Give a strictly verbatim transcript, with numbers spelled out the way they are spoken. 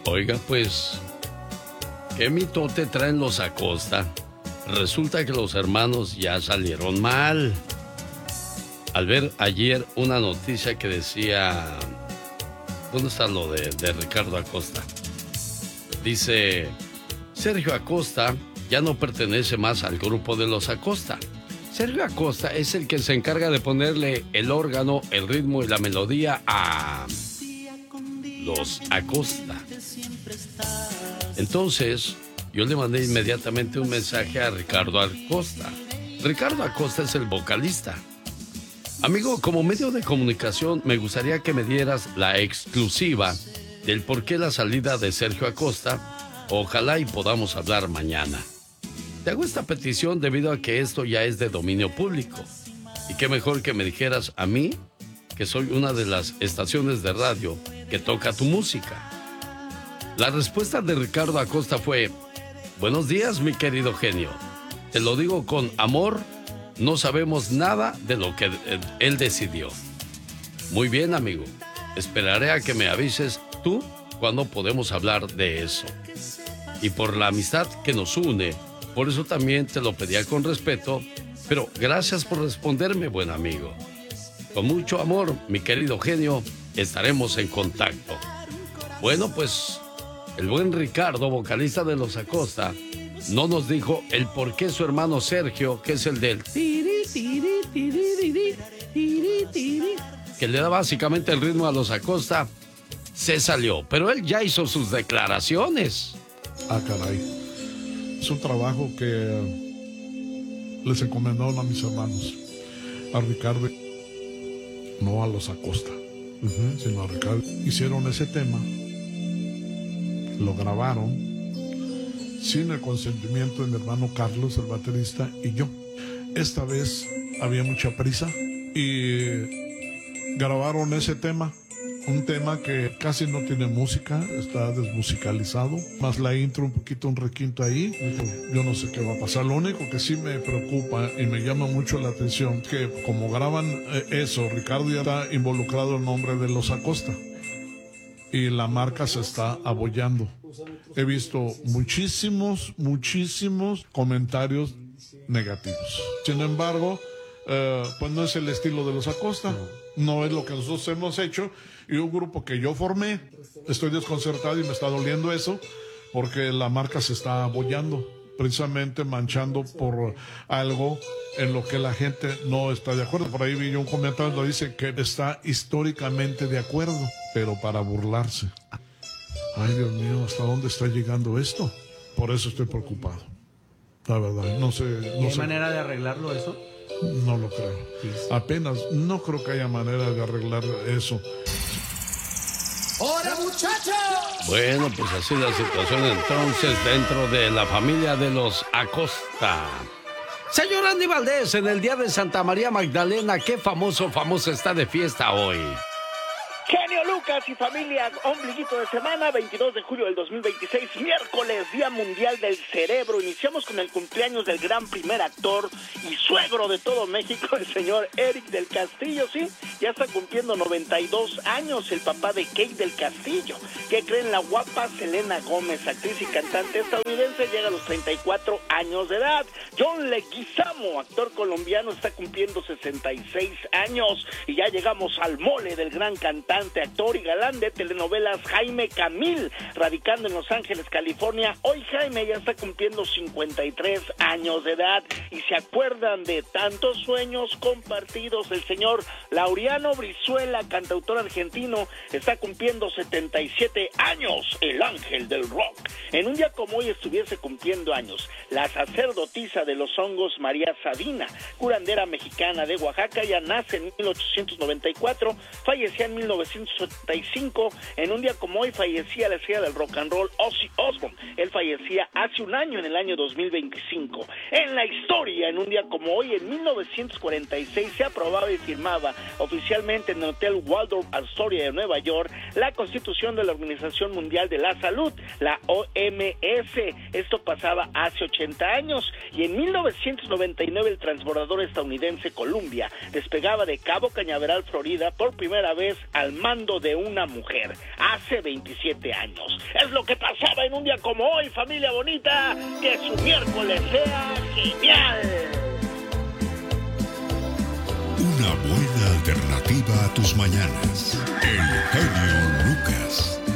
Oiga, pues, ¿qué mitote traen los Acosta? Resulta que los hermanos ya salieron mal. Al ver ayer una noticia que decía... ¿Dónde está lo de, de Ricardo Acosta? Dice, Sergio Acosta ya no pertenece más al grupo de los Acosta. Sergio Acosta es el que se encarga de ponerle el órgano, el ritmo y la melodía a los Acosta. Entonces, yo le mandé inmediatamente un mensaje a Ricardo Acosta. Ricardo Acosta es el vocalista. Amigo, como medio de comunicación, me gustaría que me dieras la exclusiva del por qué la salida de Sergio Acosta. Ojalá y podamos hablar mañana. Te hago esta petición debido a que esto ya es de dominio público. Y qué mejor que me dijeras a mí, que soy una de las estaciones de radio que toca tu música. La respuesta de Ricardo Acosta fue: buenos días, mi querido genio. Te lo digo con amor. No sabemos nada de lo que él decidió. Muy bien, amigo. Esperaré a que me avises tú cuando podemos hablar de eso. Y por la amistad que nos une, por eso también te lo pedía con respeto, pero gracias por responderme, buen amigo. Con mucho amor, mi querido genio, estaremos en contacto. Bueno, pues, el buen Ricardo, vocalista de Los Acosta, no nos dijo el por qué su hermano Sergio, que es el del tiri, tiri, tiri, tiri, tiri, que le da básicamente el ritmo a Los Acosta, se salió. Pero él ya hizo sus declaraciones. Ah, caray. Es un trabajo que les encomendaron a mis hermanos, a Ricardo, no a Los Acosta, uh-huh. sino a Ricardo. Hicieron ese tema, lo grabaron, sin el consentimiento de mi hermano Carlos, el baterista, y yo. Esta vez había mucha prisa y grabaron ese tema, un tema que casi no tiene música, está desmusicalizado, más la intro, un poquito un requinto ahí. Yo no sé qué va a pasar. Lo único que sí me preocupa y me llama mucho la atención, que como graban eso, Ricardo ya está involucrado el nombre de Los Acosta y la marca se está abollando. He visto muchísimos, muchísimos comentarios negativos. Sin embargo, eh, pues no es el estilo de Los Acosta, no es lo que nosotros hemos hecho. Y un grupo que yo formé, estoy desconcertado y me está doliendo eso, porque la marca se está abollando, precisamente manchando por algo en lo que la gente no está de acuerdo. Por ahí vi yo un comentario donde dice que está históricamente de acuerdo, pero para burlarse. Ay, Dios mío, ¿hasta dónde está llegando esto? Por eso estoy preocupado. La verdad, no sé. No ¿Hay sé. manera de arreglarlo eso? No lo creo. Sí. Apenas, no creo que haya manera de arreglar eso. ¡Hola, muchachos! Bueno, pues así la situación entonces dentro de la familia de los Acosta. Señor Andy Valdés, en el día de Santa María Magdalena, ¿qué famoso, famoso está de fiesta hoy? Genio Lucas y familia, ombliguito de semana, veintidós de julio del dos mil veintiséis, miércoles, Día Mundial del Cerebro. Iniciamos con el cumpleaños del gran primer actor y suegro de todo México, el señor Eric del Castillo, sí, ya está cumpliendo noventa y dos años, el papá de Kate del Castillo. ¿Qué creen? La guapa Selena Gómez, actriz y cantante estadounidense, llega a los treinta y cuatro años de edad. John Leguizamo, actor colombiano, está cumpliendo sesenta y seis años. Y ya llegamos al mole del gran cantante, actor y galán de telenovelas Jaime Camil, radicando en Los Ángeles, California. Hoy Jaime ya está cumpliendo cincuenta y tres años de edad. Y se acuerdan de tantos sueños compartidos, el señor Laureano Brizuela, cantautor argentino, está cumpliendo setenta y siete años, el ángel del rock. En un día como hoy estuviese cumpliendo años la sacerdotisa de los hongos María Sabina, curandera mexicana de Oaxaca. Ya nace en mil ochocientos noventa y cuatro, fallecía en mil novecientos setenta y cinco. En un día como hoy fallecía la estrella del rock and roll Ozzy Osbourne. Él fallecía hace un año, en el año dos mil veinticinco. En la historia, en un día como hoy, en mil novecientos cuarenta y seis, se aprobaba y firmaba oficialmente en el Hotel Waldorf Astoria de Nueva York la Constitución de la Organización Mundial de la Salud, la O M S. Esto pasaba hace ochenta años. Y en mil novecientos noventa y nueve, el transbordador estadounidense Columbia despegaba de Cabo Cañaveral, Florida, por primera vez al mar mando de una mujer hace veintisiete años. Es lo que pasaba en un día como hoy, familia bonita. Que su miércoles sea genial. Una buena alternativa a tus mañanas. El genio Lucas.